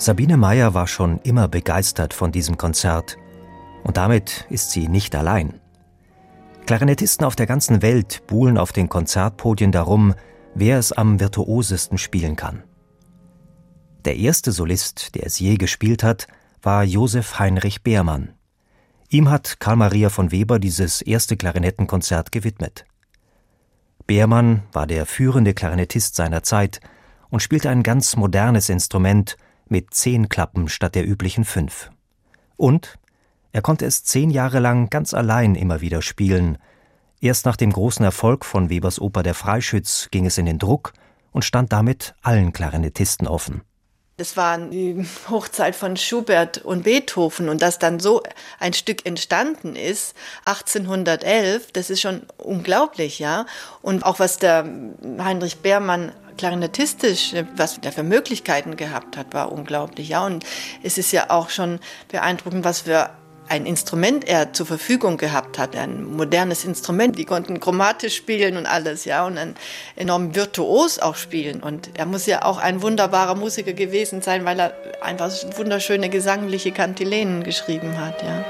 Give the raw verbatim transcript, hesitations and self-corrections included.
Sabine Meyer war schon immer begeistert von diesem Konzert. Und damit ist sie nicht allein. Klarinettisten auf der ganzen Welt buhlen auf den Konzertpodien darum, wer es am virtuosesten spielen kann. Der erste Solist, der es je gespielt hat, war Joseph Heinrich Beermann. Ihm hat Carl Maria von Weber dieses erste Klarinettenkonzert gewidmet. Beermann war der führende Klarinettist seiner Zeit und spielte ein ganz modernes Instrument mit zehn Klappen statt der üblichen fünf. Und er konnte es zehn Jahre lang ganz allein immer wieder spielen. Erst nach dem großen Erfolg von Webers Oper Der Freischütz ging es in den Druck und stand damit allen Klarinettisten offen. Das war die Hochzeit von Schubert und Beethoven und dass dann so ein Stück entstanden ist, achtzehnhundertelf, das ist schon unglaublich, ja. Und auch was der Heinrich Beermann klarinettistisch, was der für Möglichkeiten gehabt hat, war unglaublich, ja. Und es ist ja auch schon beeindruckend, was für ein Instrument er zur Verfügung gehabt hat, ein modernes Instrument. Die konnten chromatisch spielen und alles, ja, und dann enorm virtuos auch spielen. Und er muss ja auch ein wunderbarer Musiker gewesen sein, weil er einfach wunderschöne gesangliche Kantilenen geschrieben hat, ja.